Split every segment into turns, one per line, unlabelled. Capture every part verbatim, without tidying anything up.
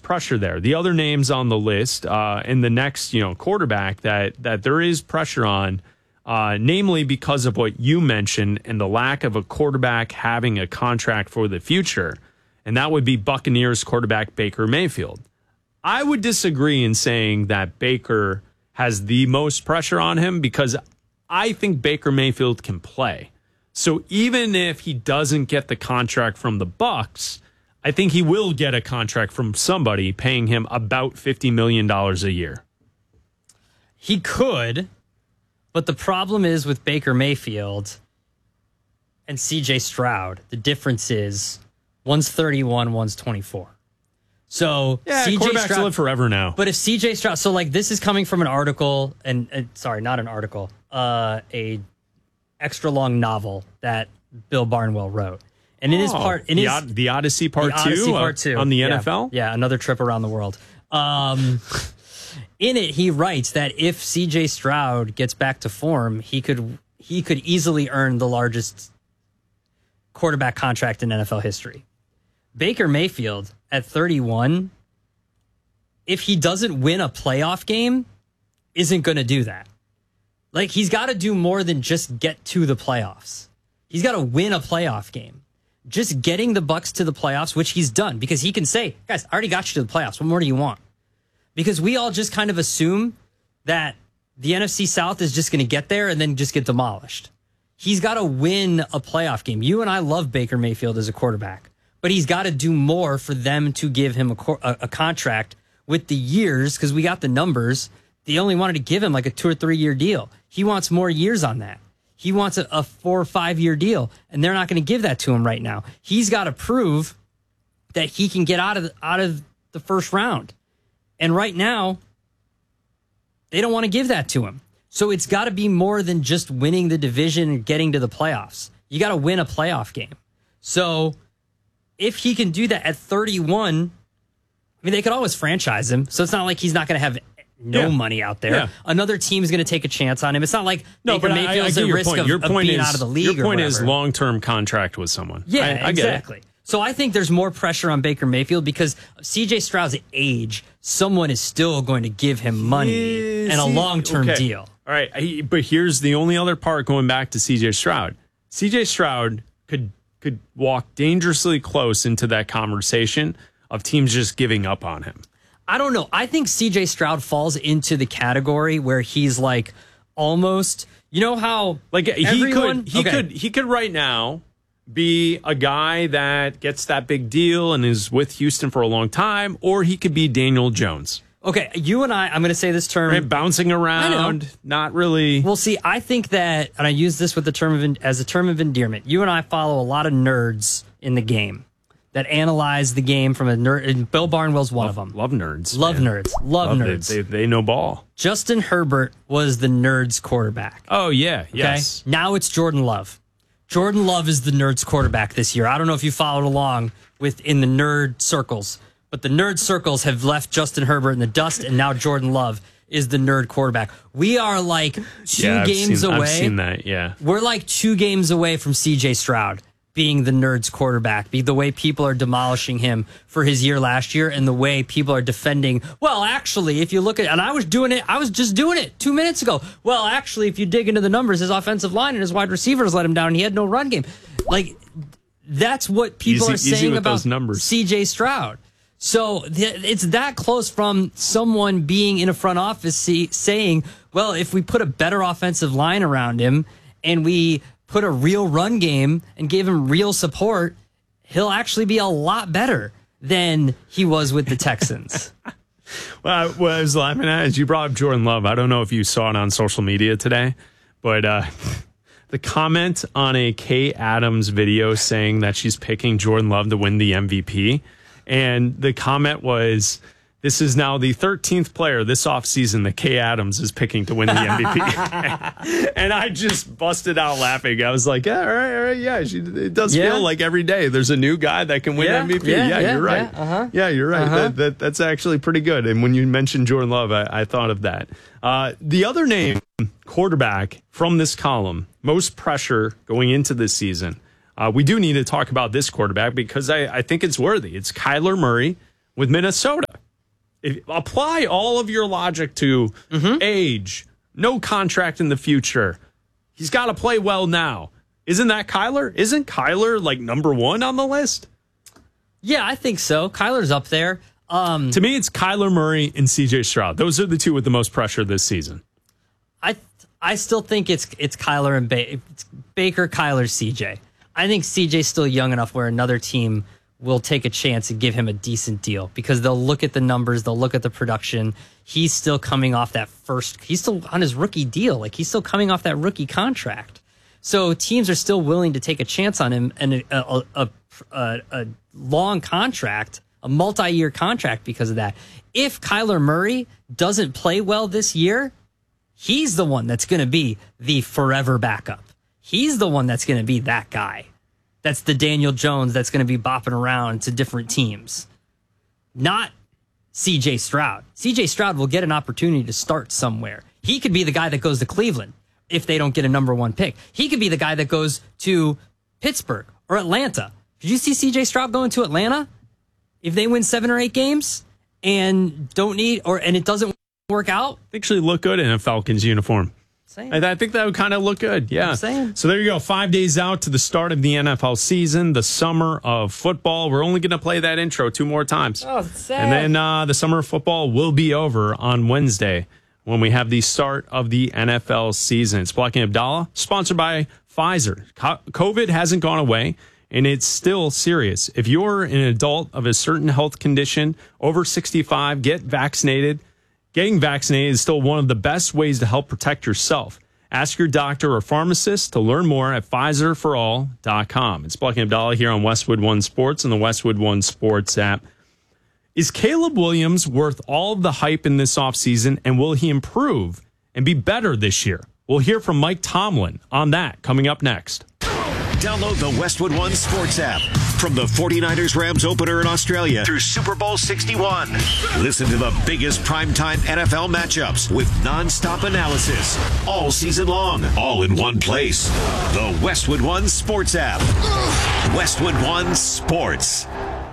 pressure there. The other names on the list, uh, and the next, you know, quarterback that that there is pressure on, uh, namely because of what you mentioned and the lack of a quarterback having a contract for the future, and that would be Buccaneers quarterback Baker Mayfield. I would disagree in saying that Baker has the most pressure on him because I think Baker Mayfield can play. So even if he doesn't get the contract from the Bucs, I think he will get a contract from somebody paying him about fifty million dollars a year.
He could, but the problem is with Baker Mayfield and C J Stroud, the difference is one's thirty-one, one's twenty-four. So
yeah,
C J
quarterbacks
Stroud,
live forever now.
But if C J Stroud, so like this is coming from an article, and uh, sorry, not an article, uh, a extra long novel that Bill Barnwell wrote. And in his
oh,
part, in
the,
his,
Od- the Odyssey Part
the Odyssey
Two,
part two
uh, on the
yeah,
N F L.
Yeah, another trip around the world. Um, in it, he writes that if C J Stroud gets back to form, he could he could easily earn the largest quarterback contract in N F L history. Baker Mayfield at thirty-one, if he doesn't win a playoff game, isn't going to do that. Like, he's got to do more than just get to the playoffs. He's got to win a playoff game. Just getting the Bucs to the playoffs, which he's done, because he can say, guys, I already got you to the playoffs. What more do you want? Because we all just kind of assume that the N F C South is just going to get there and then just get demolished. He's got to win a playoff game. You and I love Baker Mayfield as a quarterback, but he's got to do more for them to give him a, a, a contract with the years, because we got the numbers. They only wanted to give him like a two or three year deal. He wants more years on that. He wants a, a four or five year deal, and they're not going to give that to him right now. He's got to prove that he can get out of the, out of the first round. And right now, they don't want to give that to him. So it's got to be more than just winning the division and getting to the playoffs. You got to win a playoff game. So if he can do that at thirty-one, I mean, they could always franchise him. So it's not like he's not going to have no yeah. money out there. Yeah. Another team's going to take a chance on him. It's not like
no,
Baker Mayfield's at risk of,
your
of
point
being
is,
out of the league.
Your point
or
is long-term contract with someone.
Yeah,
I, I
exactly.
Get it.
So I think there's more pressure on Baker Mayfield because C J Stroud's age, someone is still going to give him money is and a long-term
okay.
deal.
All right, I, but here's the only other part going back to C J Stroud. C J Stroud could could walk dangerously close into that conversation of teams just giving up on him.
I don't know. I think C J Stroud falls into the category where he's like almost, you know how
like he
everyone,
could he
okay.
could he could right now be a guy that gets that big deal and is with Houston for a long time, or he could be Daniel Jones.
Okay, you and I, I'm going to say this term.
Right, bouncing around, not really.
Well, see, I think that, and I use this with the term of as a term of endearment, you and I follow a lot of nerds in the game that analyze the game from a nerd, and Bill Barnwell's one
love,
of them.
Love nerds.
Love
man.
nerds. Love, love nerds.
They, they, they know ball.
Justin Herbert was the nerds quarterback.
Oh, yeah,
okay?
yes.
Now it's Jordan Love. Jordan Love is the nerds quarterback this year. I don't know if you followed along with in the nerd circles, but the nerd circles have left Justin Herbert in the dust, and now Jordan Love is the nerd quarterback. We are like two
yeah,
games
seen,
away.
I've seen that, yeah.
We're like two games away from C J Stroud being the nerds quarterback, be the way people are demolishing him for his year last year and the way people are defending. Well, actually, if you look at, and I was doing it, I was just doing it two minutes ago. Well, actually, if you dig into the numbers, his offensive line and his wide receivers let him down and he had no run game. Like, that's what people
easy,
are saying about
those numbers.
C J Stroud. So th- it's that close from someone being in a front office see, saying, well, if we put a better offensive line around him and we put a real run game and gave him real support, he'll actually be a lot better than he was with the Texans.
well, I was laughing at as you brought up Jordan Love. I don't know if you saw it on social media today, but uh, the comment on a Kay Adams video saying that she's picking Jordan Love to win the M V P. And the comment was, this is now the thirteenth player this offseason that Kay Adams is picking to win the M V P. And I just busted out laughing. I was like, yeah, all right, all right, yeah. She, it does
yeah.
feel like every day there's a new guy that can win
yeah,
M V P.
Yeah,
yeah,
yeah
you're right.
Yeah, uh-huh.
yeah you're right.
Uh-huh.
That, that, that's actually pretty good. And when you mentioned Jordan Love, I, I thought of that. Uh, the other name, quarterback from this column, most pressure going into this season. Uh, we do need to talk about this quarterback because I, I think it's worthy. It's Kyler Murray with Minnesota. if, apply all of your logic to mm-hmm. age, no contract in the future. He's got to play well now. Isn't that Kyler? Isn't Kyler like number one on the list?
Yeah, I think so. Kyler's up there. Um,
to me, it's Kyler Murray and C J Stroud. Those are the two with the most pressure this season.
I I still think it's it's Kyler and ba- it's Baker, Kyler, C J. I think C J's still young enough where another team will take a chance and give him a decent deal because they'll look at the numbers, they'll look at the production. He's still coming off that first, he's still on his rookie deal. Like he's still coming off that rookie contract. So teams are still willing to take a chance on him and a, a, a, a, a long contract, a multi-year contract because of that. If Kyler Murray doesn't play well this year, he's the one that's going to be the forever backup. He's the one that's going to be that guy. That's the Daniel Jones that's going to be bopping around to different teams. Not C J Stroud. C J Stroud will get an opportunity to start somewhere. He could be the guy that goes to Cleveland if they don't get a number one pick. He could be the guy that goes to Pittsburgh or Atlanta. Did you see C J Stroud going to Atlanta? If they win seven or eight games and don't need, or and it doesn't work out,
actually look good in a Falcons uniform.
Saying.
I, I think that would kind of look good. Yeah.
I'm saying.
So there you go. Five days out to the start of the N F L season, the summer of football. We're only going to play that intro two more times.
Oh, it's sad.
And then uh, the summer of football will be over on Wednesday when we have the start of the N F L season. It's Blocking Abdallah, sponsored by Pfizer. Co- COVID hasn't gone away, and it's still serious. If you're an adult of a certain health condition, over sixty-five, get vaccinated. Getting vaccinated is still one of the best ways to help protect yourself. Ask your doctor or pharmacist to learn more at Pfizer for all dot com. It's Blocking Abdallah here on Westwood One Sports and the Westwood One Sports app. Is Caleb Williams worth all of the hype in this offseason, and will he improve and be better this year? We'll hear from Mike Tomlin on that coming up next.
Download the Westwood One Sports app from the forty-niners Rams opener in Australia through Super Bowl sixty-one. Listen to the biggest primetime N F L matchups with nonstop analysis all season long, all in one place. The Westwood One Sports app. Westwood One Sports.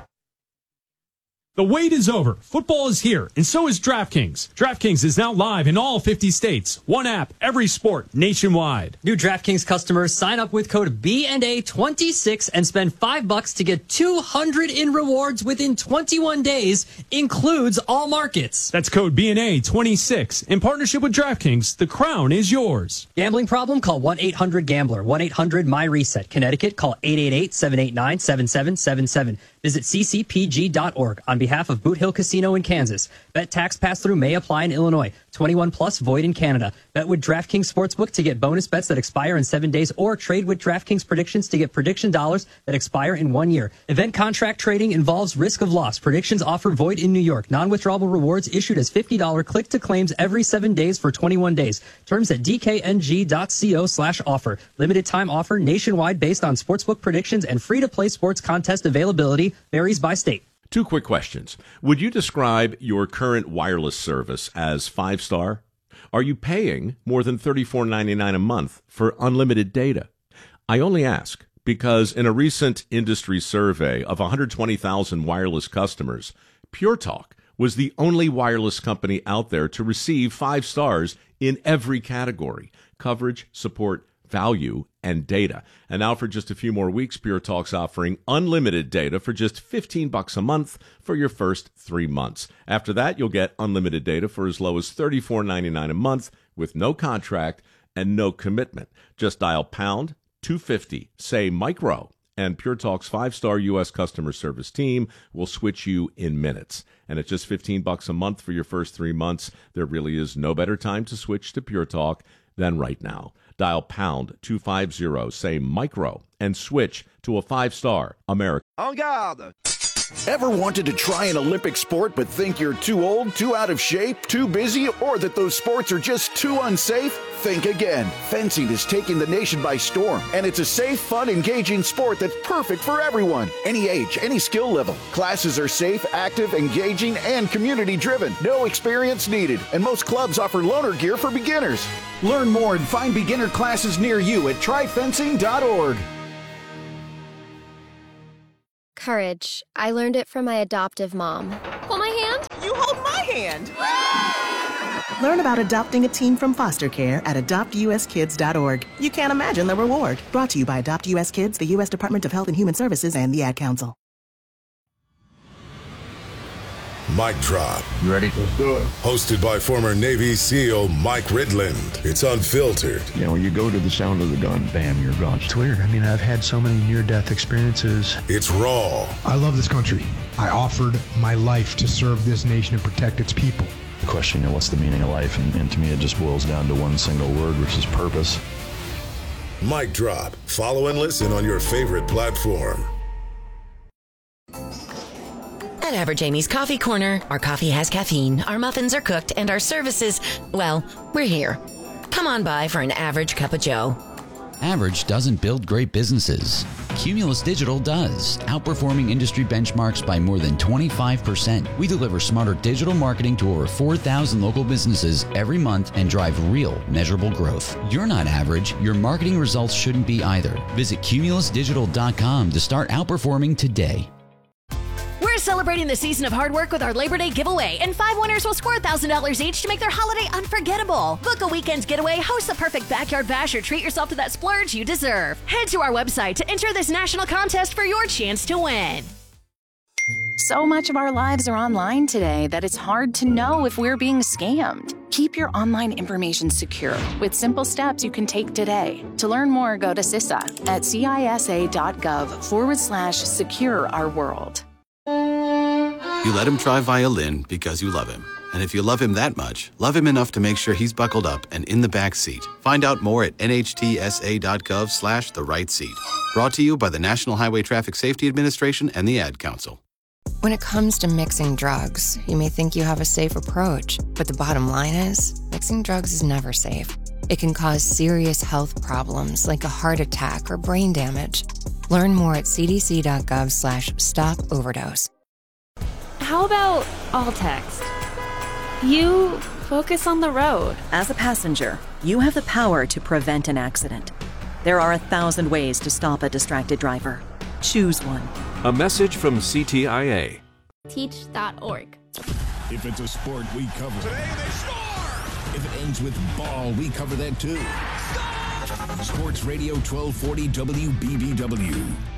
The wait is over. Football is here, and so is DraftKings. DraftKings is now live in all fifty states. One app, every sport, nationwide.
New DraftKings customers sign up with code B N A twenty-six and spend five bucks to get two hundred in rewards within twenty-one days. Includes all markets.
That's code B N A twenty-six. In partnership with DraftKings, the crown is yours.
Gambling problem? Call one eight hundred gambler. one eight hundred my reset. Connecticut, call eight eight eight, seven eight nine, seven seven seven seven. Visit c c p g dot org on behalf of Boot Hill Casino in Kansas. Bet tax pass-through may apply in Illinois. twenty-one plus void in Canada. Bet with DraftKings Sportsbook to get bonus bets that expire in seven days or trade with DraftKings Predictions to get prediction dollars that expire in one year. Event contract trading involves risk of loss. Predictions offer void in New York. Non-withdrawable rewards issued as fifty dollars click-to-claims every seven days for twenty-one days. Terms at d k n g dot co slash offer. Limited time offer nationwide based on sportsbook predictions and free-to-play sports contest availability. Varies by state.
Two quick questions. Would you describe your current wireless service as five-star? Are you paying more than thirty-four ninety-nine a month for unlimited data? I only ask because in a recent industry survey of one hundred twenty thousand wireless customers, Pure Talk was the only wireless company out there to receive five stars in every category: coverage, support, value, and data. And now for just a few more weeks, Pure Talk's offering unlimited data for just fifteen bucks a month for your first three months. After that, you'll get unlimited data for as low as thirty-four ninety-nine a month with no contract and no commitment. Just dial pound two fifty, say micro, and Pure Talk's five-star U S customer service team will switch you in minutes. And at just fifteen bucks a month for your first three months, there really is no better time to switch to Pure Talk than right now. Dial pound two fifty, say micro, and switch to a five-star American.
En garde! Ever wanted to try an Olympic sport but think you're too old, too out of shape, too busy, or that those sports are just too unsafe? Think again. Fencing is taking the nation by storm, and it's a safe, fun, engaging sport that's perfect for everyone. Any age, any skill level. Classes are safe, active, engaging, and community-driven. No experience needed, and most clubs offer loaner gear for beginners. Learn more and find beginner classes near you at try fencing dot org.
Courage. I learned it from my adoptive mom.
Hold my hand. You hold my
hand.
Learn about adopting a teen from foster care at adopt u s kids dot org. You can't imagine the reward. Brought to you by Adopt U S Kids, the U S Department of Health and Human Services, and the Ad Council.
Mic Drop.
You ready? Let's do it.
Hosted by former Navy SEAL Mike Ridland. It's unfiltered.
You know, when you go to the sound of the gun, bam, you're gone.
It's weird. I mean, I've had so many near-death experiences.
It's raw.
I love this country. I offered my life to serve this nation and protect its people.
The question, you know, what's the meaning of life? And, and to me, it just boils down to one single word, which is purpose.
Mic Drop. Follow and listen on your favorite platform.
At Average Amy's Coffee Corner, our coffee has caffeine, our muffins are cooked, and our services, well, we're here. Come on by for an average cup of joe.
Average doesn't build great businesses. Cumulus Digital does, outperforming industry benchmarks by more than twenty-five percent. We deliver smarter digital marketing to over four thousand local businesses every month and drive real, measurable growth. You're not average. Your marketing results shouldn't be either. Visit cumulus digital dot com to start outperforming today.
We're celebrating the season of hard work with our Labor Day giveaway, and five winners will score one thousand dollars each to make their holiday unforgettable. Book a weekend's getaway, host the perfect backyard bash, or treat yourself to that splurge you deserve. Head to our website to enter this national contest for your chance to win.
So much of our lives are online today that it's hard to know if we're being scammed. Keep your online information secure with simple steps you can take today. To learn more, go to CISA at cisa.gov forward slash secure our world.
You let him try violin because you love him. And if you love him that much, love him enough to make sure he's buckled up and in the back seat. Find out more at nhtsa.gov slash the right seat. Brought to you by the National Highway Traffic Safety Administration and the Ad Council.
When it comes to mixing drugs, you may think you have a safe approach, but the bottom line is, mixing drugs is never safe. It can cause serious health problems like a heart attack or brain damage. Learn more at cdc.gov slash stop overdose.
How about all text? You focus on the road.
As a passenger, you have the power to prevent an accident. There are a thousand ways to stop a distracted driver. Choose one.
A message from C T I A.
Teach dot org.
If it's a sport, we cover it. Today they score! If it ends with ball, we cover that too. Score! Sports Radio twelve forty W B B W.